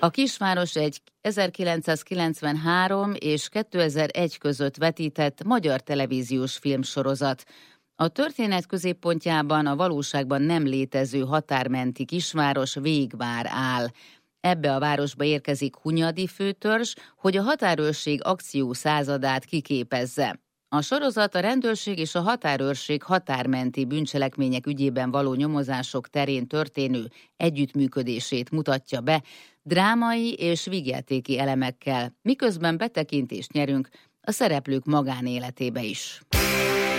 A kisváros egy 1993 és 2001 között vetített magyar televíziós filmsorozat. A történet középpontjában a valóságban nem létező határmenti kisváros Végvár áll. Ebbe a városba érkezik Hunyadi főtörzs, hogy a határőrség akciószázadát kiképezze. A sorozat a rendőrség és a határőrség határmenti bűncselekmények ügyében való nyomozások terén történő együttműködését mutatja be, drámai és vígjátéki elemekkel, miközben betekintést nyerünk a szereplők magánéletébe is.